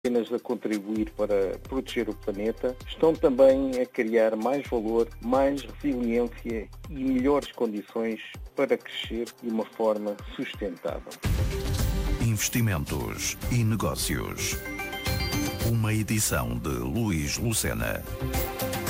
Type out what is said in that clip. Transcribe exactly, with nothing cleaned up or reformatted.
apenas a contribuir para proteger o planeta, estão também a criar mais valor, mais resiliência e melhores condições para crescer de uma forma sustentável. Investimentos e negócios. Uma edição de Luís Lucena.